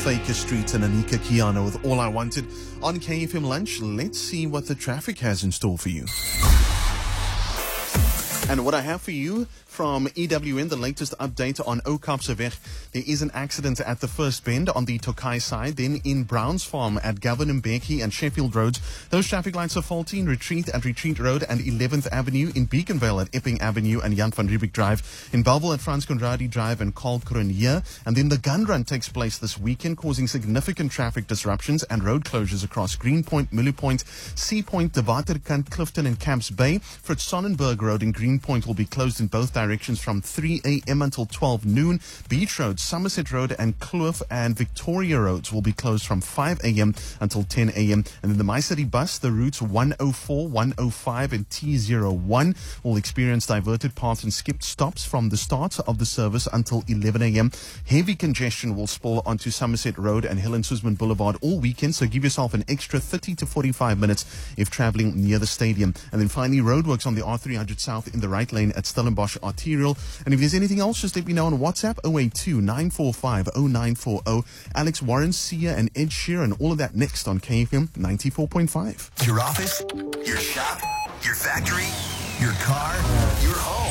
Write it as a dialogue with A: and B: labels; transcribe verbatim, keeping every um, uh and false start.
A: Faker Street and Anika Kiana with All I Wanted on K F M Lunch. Let's see what the traffic has in store for you. And what I have for you from E W N, the latest update on Oudtshoornweg. There is an accident at the first bend on the Tokai side. Then in Browns Farm at Govan Mbeki and Sheffield Roads, those traffic lights are faulty in Retreat at Retreat Road and eleventh Avenue, in Beaconville at Epping Avenue and Jan van Riebeeck Drive, in Bellville at Frans Conradi Drive and Carl Cronje. And then the gun run takes place this weekend, causing significant traffic disruptions and road closures across Greenpoint, Millie Point, Sea Point, De Waterkant, Clifton and Camps Bay. Fritz Sonnenberg Road in Greenpoint will be closed in both directions from three a.m. until twelve noon. Beach Road, Somerset Road and Kloof and Victoria Roads will be closed from five a.m. until ten a.m. And then the My City bus, the routes one oh four, one oh five and T zero one will experience diverted paths and skipped stops from the start of the service until eleven a.m. Heavy congestion will spill onto Somerset Road and Helen Suzman Boulevard all weekend, so give yourself an extra thirty to forty-five minutes if traveling near the stadium. And then finally, roadworks on the R three hundred South in the right lane at Stellenbosch Arterial. And if there's anything else, just let me know on WhatsApp, oh eight two, nine four five, oh nine four oh. Alex Warren, Sia and Ed Sheeran, all of that next on K F M ninety-four point five.
B: Your office, your shop, your factory, your car, your home.